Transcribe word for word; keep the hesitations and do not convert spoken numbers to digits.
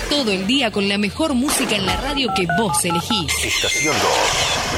Todo el día con la mejor música en la radio que vos elegís. Estación dos.